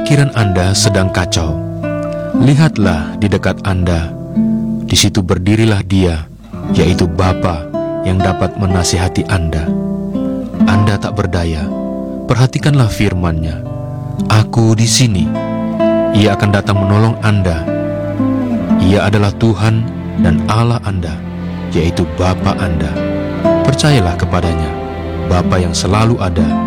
pikiran Anda sedang kacau, lihatlah di dekat Anda. Di situ berdirilah Dia, yaitu Bapa yang dapat menasihati Anda. Anda tak berdaya, perhatikanlah firman-Nya. Aku di sini. Ia akan datang menolong Anda. Ia adalah Tuhan dan Allah Anda, yaitu Bapa Anda. Percayalah kepadanya, Bapa yang selalu ada